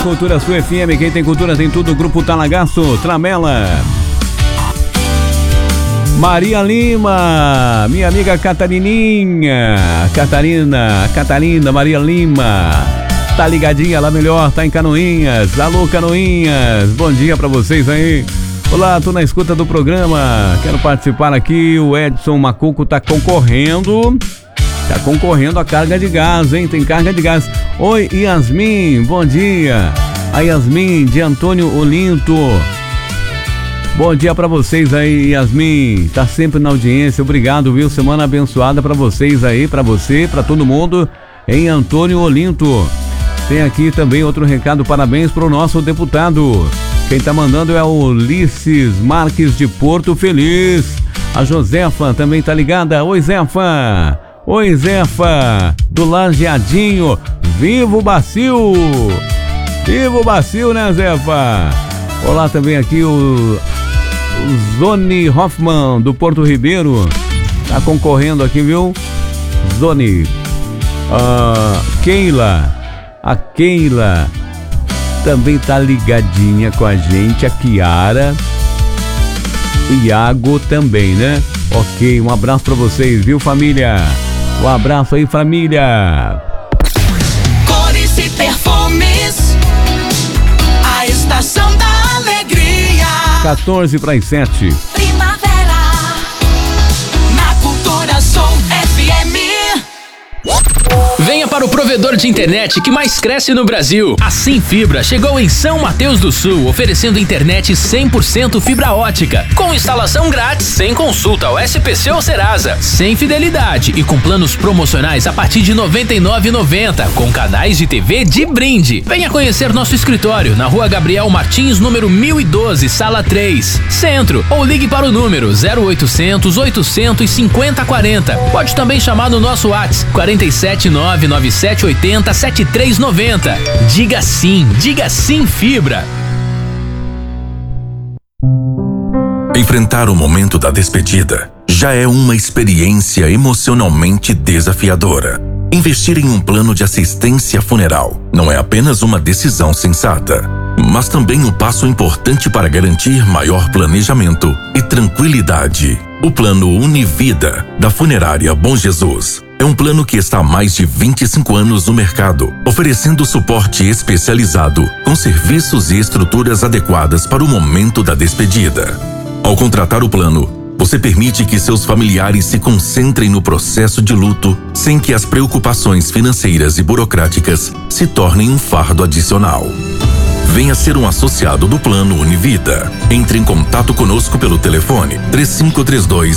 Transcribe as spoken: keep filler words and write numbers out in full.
Cultura Sul F M, quem tem cultura tem tudo. Grupo Talagaço, Tramela. Maria Lima, minha amiga Catarininha, Catarina, Catarina, Maria Lima, tá ligadinha lá melhor, tá em Canoinhas. Alô, Canoinhas, bom dia pra vocês aí. Olá, tô na escuta do programa, quero participar aqui. O Edson Macuco tá concorrendo, tá concorrendo a carga de gás, hein? Tem carga de gás. Oi, Yasmin, bom dia. A Yasmin de Antônio Olinto. Bom dia pra vocês aí, Yasmin, tá sempre na audiência, obrigado, viu? Semana abençoada pra vocês aí, pra você, pra todo mundo em Antônio Olinto. Tem aqui também outro recado, parabéns pro nosso deputado. Quem tá mandando é o Ulisses Marques de Porto Feliz. A Josefa também tá ligada. Oi, Zefa. Oi, Zefa, do Lajeadinho. Viva o Bacil. Viva o Bacil, né, Zefa? Olá também aqui o... O Zoni Hoffman, do Porto Ribeiro, tá concorrendo aqui, viu? Zoni. Uh, Keila, a Keila também tá ligadinha com a gente. A Kiara, o Iago também, né? Ok, um abraço pra vocês, viu, família? Um abraço aí, família. Cores e perfumes, a estação da quatorze para as sete. Primavera, na Cultura Sul F M. Venha para o provedor de internet que mais cresce no Brasil. A Sem Fibra chegou em São Mateus do Sul, oferecendo internet cem por cento fibra ótica, com instalação grátis, sem consulta ao S P C ou Serasa, sem fidelidade e com planos promocionais a partir de noventa e nove reais e noventa centavos, com canais de T V de brinde. Venha conhecer nosso escritório na Rua Gabriel Martins, número mil e doze, sala três, Centro, ou ligue para o número zero oitocentos, oitocentos, cinquenta, quarenta. Pode também chamar no nosso WhatsApp quarenta e sete, nove nove sete, oitenta, setenta e três noventa. Diga sim, diga sim Fibra. Enfrentar o momento da despedida já é uma experiência emocionalmente desafiadora. Investir em um plano de assistência funeral não é apenas uma decisão sensata, mas também um passo importante para garantir maior planejamento e tranquilidade. O plano Univida, da Funerária Bom Jesus, é um plano que está há mais de vinte e cinco anos no mercado, oferecendo suporte especializado, com serviços e estruturas adequadas para o momento da despedida. Ao contratar o plano, você permite que seus familiares se concentrem no processo de luto, sem que as preocupações financeiras e burocráticas se tornem um fardo adicional. Venha ser um associado do plano Univida. Entre em contato conosco pelo telefone três cinco três dois,